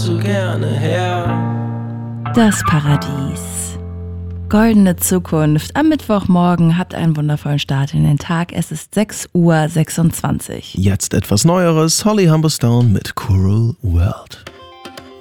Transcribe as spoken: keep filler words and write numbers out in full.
so gerne her. Das Paradies. Goldene Zukunft. Am Mittwochmorgen habt einen wundervollen Start in den Tag. Es ist sechs Uhr sechsundzwanzig. Jetzt etwas Neueres. Holly Humberstone mit Cruel World.